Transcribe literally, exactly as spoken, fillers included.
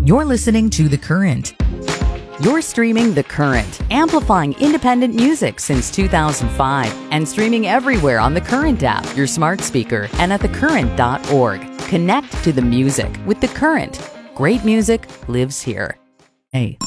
You're listening to The Current. You're streaming The Current, amplifying independent music since two thousand five and streaming everywhere on The Current app, your smart speaker, and at the current dot org. Connect to the music with The Current. Great music lives here. Hey.